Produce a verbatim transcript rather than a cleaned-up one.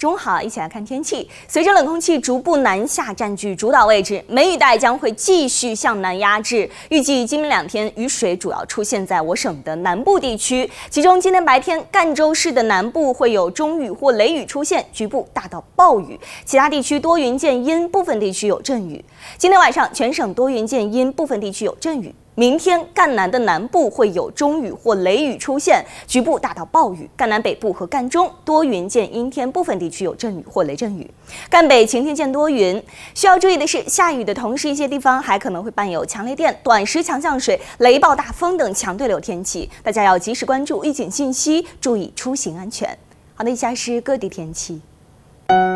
中午好，一起来看天气。随着冷空气逐步南下，占据主导位置，梅雨带将会继续向南压制。预计今明两天雨水主要出现在我省的南部地区，其中今天白天赣州市的南部会有中雨或雷雨出现，局部大到暴雨；其他地区多云见阴，部分地区有阵雨。今天晚上全省多云见阴，部分地区有阵雨。 明天，赣南的南部会有中雨或雷雨出现，局部大到暴雨；赣南北部和赣中多云见阴天，部分地区有阵雨或雷阵雨；赣北晴天见多云。需要注意的是，下雨的同时，一些地方还可能会伴有强雷电、短时强降水、雷暴大风等强对流天气，大家要及时关注预警信息，注意出行安全。好的，以下是各地天气。